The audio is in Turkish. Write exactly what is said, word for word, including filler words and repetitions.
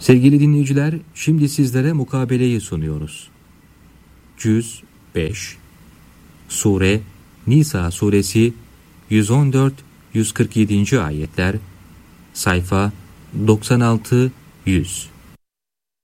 Sevgili dinleyiciler, şimdi sizlere mukabeleyi sunuyoruz. Cüz beş, Sure Nisa suresi yüz on dört yüz kırk yedi. ayetler, sayfa doksan altı yüz.